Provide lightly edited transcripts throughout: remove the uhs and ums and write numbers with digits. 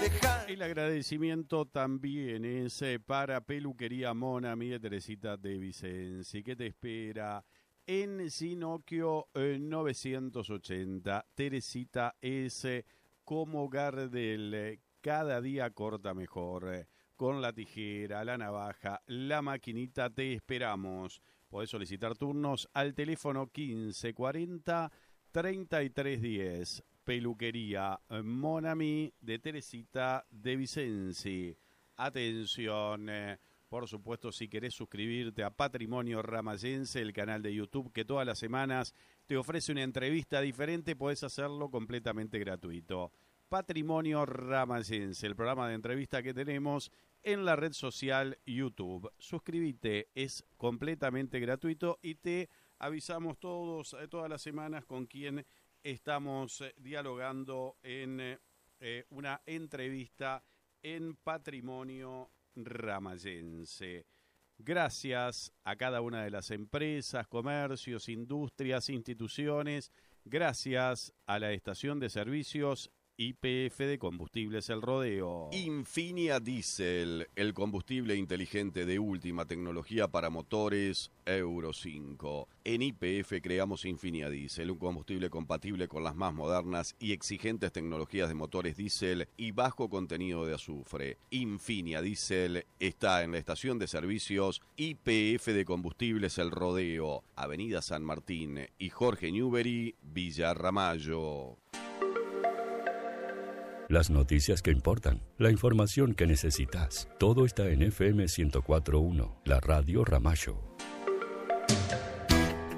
dejar. El agradecimiento también es para Peluquería Monami de Teresita de Vicenzi, que te espera en Sinocchio 980. Teresita es como Gardel, cada día corta mejor. Con la tijera, la navaja, la maquinita, te esperamos. Podés solicitar turnos al teléfono 1540 3310. Peluquería Monami de Teresita de Vicenzi. Atención, por supuesto, si querés suscribirte a Patrimonio Ramayense, el canal de YouTube que todas las semanas te ofrece una entrevista diferente, podés hacerlo completamente gratuito. Patrimonio Ramayense, el programa de entrevista que tenemos en la red social YouTube. Suscríbete, es completamente gratuito y te avisamos todas las semanas con quién estamos dialogando en una entrevista en Patrimonio Ramayense. Gracias a cada una de las empresas, comercios, industrias, instituciones. Gracias a la estación de servicios YPF de Combustibles El Rodeo. Infinia Diesel, el combustible inteligente de última tecnología para motores Euro 5. En YPF creamos Infinia Diesel, un combustible compatible con las más modernas y exigentes tecnologías de motores diésel y bajo contenido de azufre. Infinia Diesel está en la estación de servicios YPF de Combustibles El Rodeo, Avenida San Martín y Jorge Newbery, Villa Ramallo. Las noticias que importan, la información que necesitas, todo está en FM 104.1, la radio Ramallo.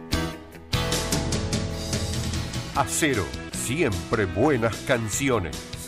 Acero, siempre buenas canciones.